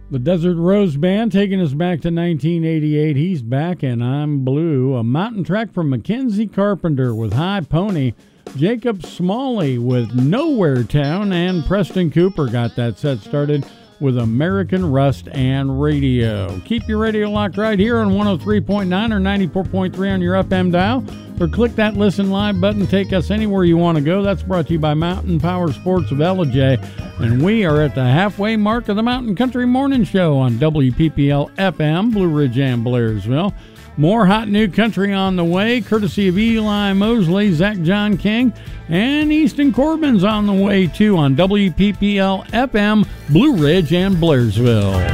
The Desert Rose Band taking us back to 1988. He's Back and I'm Blue. A mountain track from Mackenzie Carpenter with High Pony. Jacob Smalley with Nowhere Town. And Preston Cooper got that set started with American Rust and Radio. Keep your radio locked right here on 103.9 or 94.3 on your FM dial. Or click that Listen Live button. Take us anywhere you want to go. That's brought to you by Mountain Power Sports of Ellijay. And we are at the halfway mark of the Mountain Country Morning Show on WPPL FM, Blue Ridge and Blairsville. More hot new country on the way, courtesy of Eli Mosley, Zach John King, and Easton Corbin's on the way, too, on WPPL FM, Blue Ridge and Blairsville. 103.9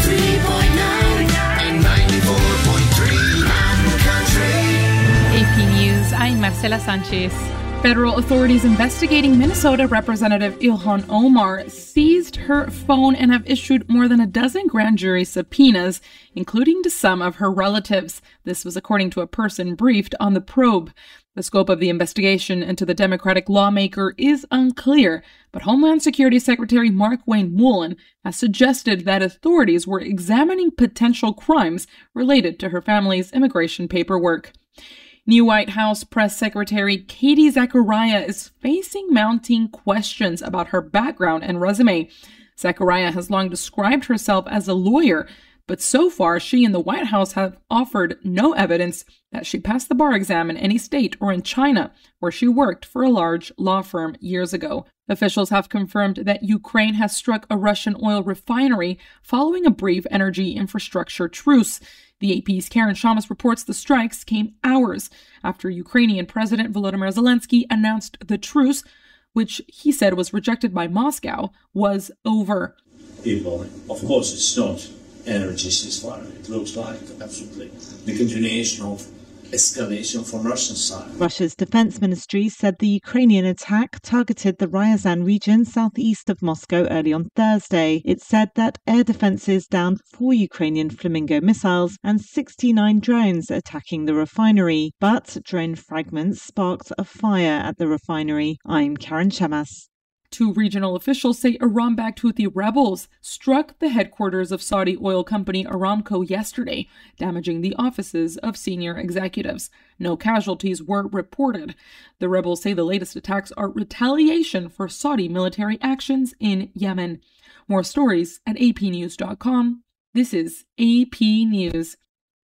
and 94.3 Mountain Country. AP News, I'm Marcela Sanchez. Federal authorities investigating Minnesota Representative Ilhan Omar seized her phone and have issued more than a dozen grand jury subpoenas, including to some of her relatives. This was according to a person briefed on the probe. The scope of the investigation into the Democratic lawmaker is unclear, but Homeland Security Secretary Markwayne Mullin has suggested that authorities were examining potential crimes related to her family's immigration paperwork. New White House Press Secretary Katie Zachariah is facing mounting questions about her background and resume. Zachariah has long described herself as a lawyer, but so far she and the White House have offered no evidence that she passed the bar exam in any state or in China, where she worked for a large law firm years ago. Officials have confirmed that Ukraine has struck a Russian oil refinery following a brief energy infrastructure truce. The AP's Karen Shamas reports the strikes came hours after Ukrainian President Volodymyr Zelensky announced the truce, which he said was rejected by Moscow, was over. People, of course, it's not energy ceasefire. It looks like absolutely the continuation of escalation from Russian side. Russia's defense ministry said the Ukrainian attack targeted the Ryazan region southeast of Moscow early on Thursday. It said that air defenses downed 4 Ukrainian Flamingo missiles and 69 drones attacking the refinery, but drone fragments sparked a fire at the refinery. I'm Karen Shamas. 2 regional officials say Iran-backed Houthi rebels struck the headquarters of Saudi oil company Aramco yesterday, damaging the offices of senior executives. No casualties were reported. The rebels say the latest attacks are retaliation for Saudi military actions in Yemen. More stories at apnews.com. This is AP News.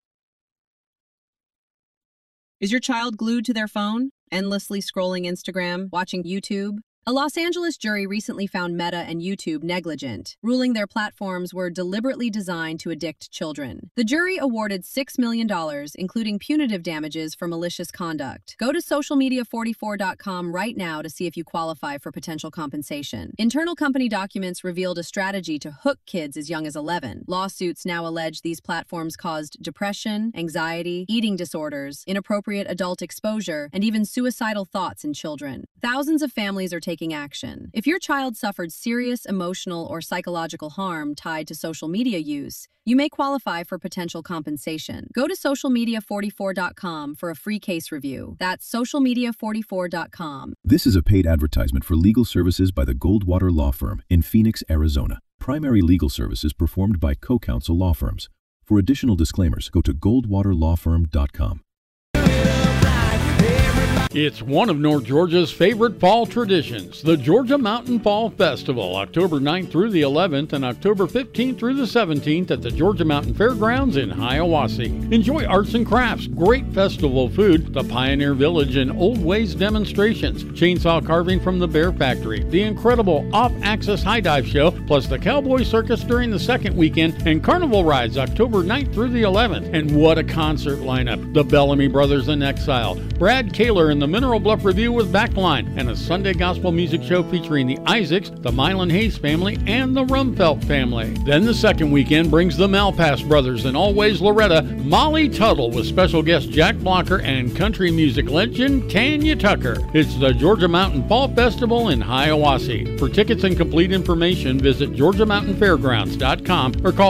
Is your child glued to their phone, endlessly scrolling Instagram, watching YouTube? A Los Angeles jury recently found Meta and YouTube negligent, ruling their platforms were deliberately designed to addict children. The jury awarded $6 million, including punitive damages for malicious conduct. Go to socialmedia44.com right now to see if you qualify for potential compensation. Internal company documents revealed a strategy to hook kids as young as 11. Lawsuits now allege these platforms caused depression, anxiety, eating disorders, inappropriate adult exposure, and even suicidal thoughts in children. Thousands of families are taking action. If your child suffered serious emotional or psychological harm tied to social media use, you may qualify for potential compensation. Go to socialmedia44.com for a free case review. That's socialmedia44.com. This is a paid advertisement for legal services by the Goldwater Law Firm in Phoenix, Arizona. Primary legal services performed by co-counsel law firms. For additional disclaimers, go to goldwaterlawfirm.com. It's one of North Georgia's favorite fall traditions, the Georgia Mountain Fall Festival, October 9th through the 11th and October 15th through the 17th at the Georgia Mountain Fairgrounds in Hiawassee. Enjoy arts and crafts, great festival food, the Pioneer Village and Old Ways demonstrations, chainsaw carving from the Bear Factory, the incredible off-axis high dive show, plus the Cowboy Circus during the second weekend, and carnival rides October 9th through the 11th. And what a concert lineup! The Bellamy Brothers in Exile, Brad Kaler and the Mineral Bluff Review with Backline, and a Sunday gospel music show featuring the Isaacs, the Milan Hayes family, and the Rumfelt family. Then the second weekend brings the Malpass Brothers and Always Loretta, Molly Tuttle with special guest Jack Blocker and country music legend Tanya Tucker. It's the Georgia Mountain Fall Festival in Hiawassee. For tickets and complete information, visit GeorgiaMountainFairgrounds.com or call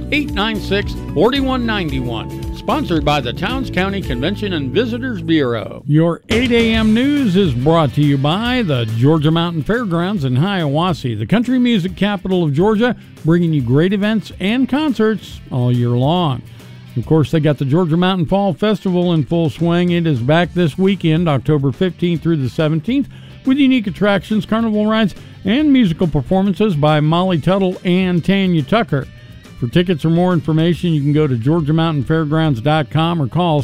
706-896-4191. Sponsored by the Towns County Convention and Visitors Bureau. Radio. Your 8 a.m. news is brought to you by the Georgia Mountain Fairgrounds in Hiawassee, the country music capital of Georgia, bringing you great events and concerts all year long. Of course, they got the Georgia Mountain Fall Festival in full swing. It is back this weekend, October 15th through the 17th, with unique attractions, carnival rides, and musical performances by Molly Tuttle and Tanya Tucker. For tickets or more information, you can go to GeorgiaMountainFairgrounds.com or call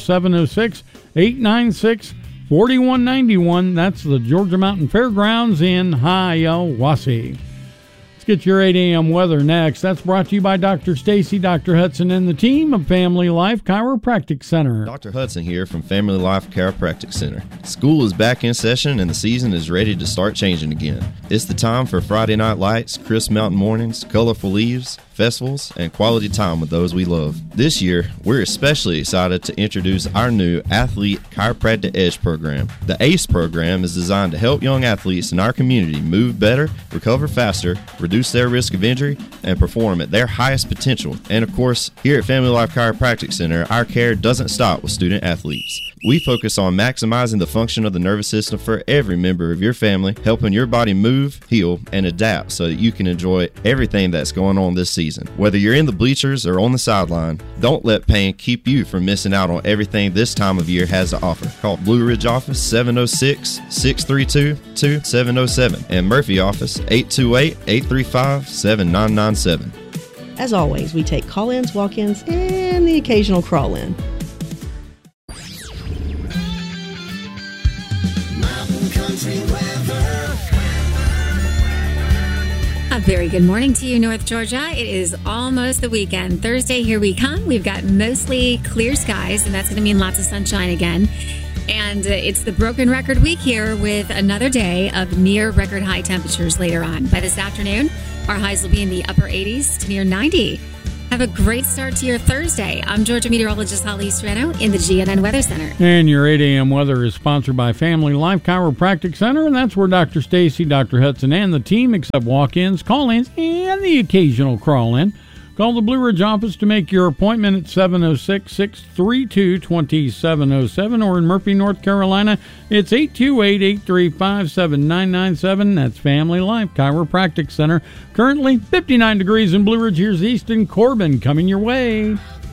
706-896-4191. That's the Georgia Mountain Fairgrounds in Hiawassee. Get your 8 a.m. weather next. That's brought to you by Dr. Stacy, Dr. Hudson, and the team of Family Life Chiropractic Center. Dr. Hudson here from Family Life Chiropractic Center. School is back in session and the season is ready to start changing again. It's the time for Friday night lights, crisp mountain mornings, colorful leaves, festivals, and quality time with those we love. This year, we're especially excited to introduce our new Athlete Chiropractic Edge program. The ACE program is designed to help young athletes in our community move better, recover faster, reduce their risk of injury, and perform at their highest potential. And of course, here at Family Life Chiropractic Center, our care doesn't stop with student athletes. We focus on maximizing the function of the nervous system for every member of your family, helping your body move, heal, and adapt so that you can enjoy everything that's going on this season. Whether you're in the bleachers or on the sideline, don't let pain keep you from missing out on everything this time of year has to offer. Call Blue Ridge office 706-632-2707 and Murphy office 828-835-7997. As always, we take call-ins, walk-ins, and the occasional crawl-in. A very good morning to you, North Georgia. It is almost the weekend. Thursday, here we come. We've got mostly clear skies, and that's going to mean lots of sunshine again. And it's the broken record week here with another day of near record high temperatures later on. By this afternoon, our highs will be in the upper 80s to near 90. Have a great start to your Thursday. I'm Georgia meteorologist Holly Strano in the GNN Weather Center. And your 8 a.m. weather is sponsored by Family Life Chiropractic Center, and that's where Dr. Stacy, Dr. Hudson, and the team accept walk-ins, call-ins, and the occasional crawl-in. Call the Blue Ridge office to make your appointment at 706-632-2707, or in Murphy, North Carolina, it's 828-835-7997. That's Family Life Chiropractic Center. Currently 59 degrees in Blue Ridge. Here's Easton Corbin coming your way.